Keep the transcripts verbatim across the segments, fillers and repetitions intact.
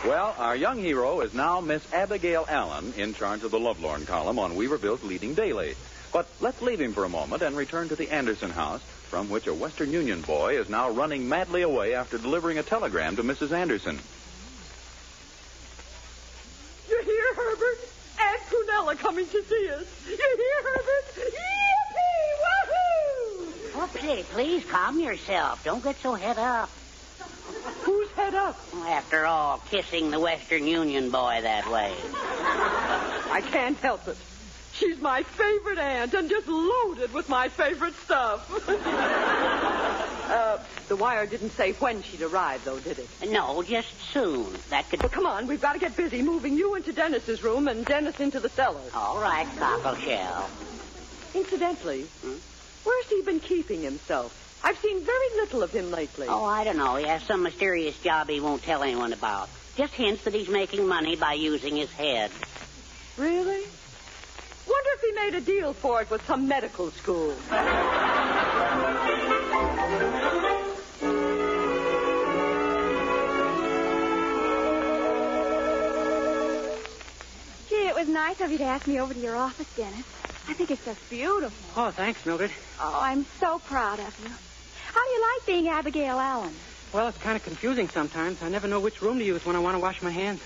Well, our young hero is now Miss Abigail Allen, in charge of the Lovelorn column on Weaverville's leading daily. But let's leave him for a moment and return to the Anderson house, from which a Western Union boy is now running madly away after delivering a telegram to Missus Anderson. You hear, Herbert? Aunt Prunella coming to see us. You hear, Herbert? Yippee! Woohoo! Oh, please, please calm yourself. Don't get so head up. Who's head up? After all, kissing the Western Union boy that way. I can't help it. She's my favorite aunt and just loaded with my favorite stuff. uh, the wire didn't say when she'd arrive, though, did it? No, just soon. That could... Well, come on. We've got to get busy moving you into Dennis's room and Dennis into the cellar. All right, Cockleshell. Incidentally, Hmm? where's he been keeping himself? I've seen very little of him lately. Oh, I don't know. He has some mysterious job he won't tell anyone about. Just hints that he's making money by using his head. Really? Wonder if he made a deal for it with some medical school. Gee, it was nice of you to ask me over to your office, Dennis. I think it's just beautiful. Oh, thanks, Mildred. Oh, I'm so proud of you. How do you like being Abigail Allen? Well, it's kind of confusing sometimes. I never know which room to use when I want to wash my hands.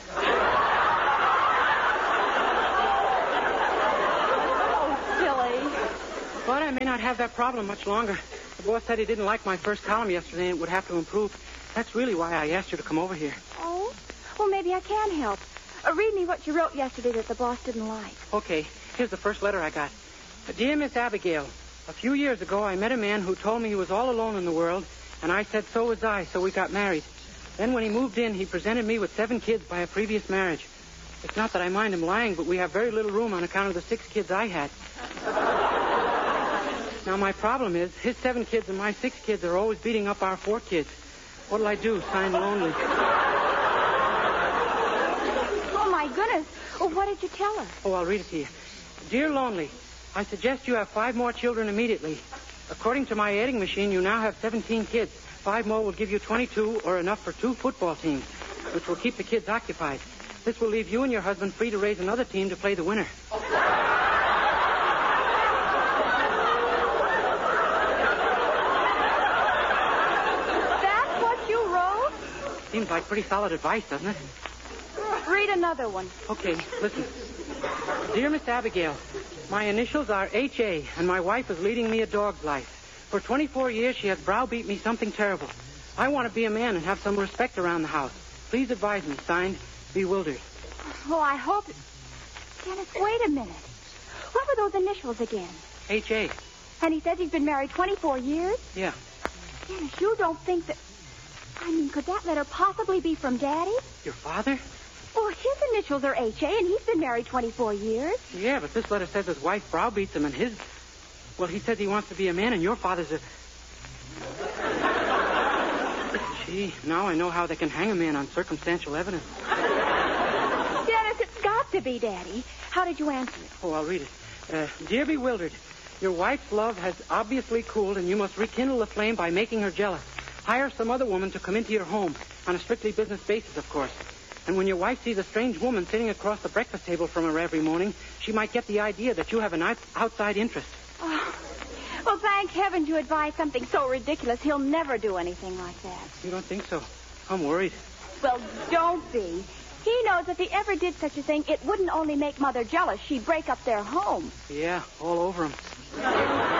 Oh, silly. But I may not have that problem much longer. The boss said he didn't like my first column yesterday and it would have to improve. That's really why I asked you to come over here. Oh? Well, maybe I can help. Uh, read me what you wrote yesterday that the boss didn't like. Okay, here's the first letter I got. Dear Miss Abigail, a few years ago I met a man who told me he was all alone in the world, and I said so was I, so we got married. Then when he moved in, he presented me with seven kids by a previous marriage. It's not that I mind him lying, but we have very little room on account of the six kids I had. Now, my problem is, his seven kids and my six kids are always beating up our four kids. What'll I do? Signed Lonely. Oh, my goodness. Well, what did you tell her? Oh, I'll read it to you. Dear Lonely, I suggest you have five more children immediately. According to my adding machine, you now have seventeen kids. Five more will give you twenty-two, or enough for two football teams, which will keep the kids occupied. This will leave you and your husband free to raise another team to play the winner. That's what you wrote? Seems like pretty solid advice, doesn't it? Read another one. Okay, listen. Dear Miss Abigail, my initials are H A, and my wife is leading me a dog's life. For twenty-four years, she has browbeat me something terrible. I want to be a man and have some respect around the house. Please advise me. Signed, Bewildered. Oh, I hope... Dennis, wait a minute. What were those initials again? H A. And he says he's been married twenty-four years? Yeah. Dennis, you don't think that... I mean, could that letter possibly be from Daddy? Your father? Well, his initials are H A, and he's been married twenty-four years. Yeah, but this letter says his wife browbeats him, and his... Well, he says he wants to be a man, and your father's a... Gee, now I know how they can hang a man on circumstantial evidence. Dennis, it's got to be Daddy. How did you answer it? Oh, I'll read it. Uh, Dear Bewildered, your wife's love has obviously cooled, and you must rekindle the flame by making her jealous. Hire some other woman to come into your home, on a strictly business basis, of course. And when your wife sees a strange woman sitting across the breakfast table from her every morning, she might get the idea that you have an out- outside interest. Oh. Well, thank heaven you advised something so ridiculous. He'll never do anything like that. You don't think so? I'm worried. Well, don't be. He knows if he ever did such a thing, it wouldn't only make Mother jealous. She'd break up their home. Yeah, all over him.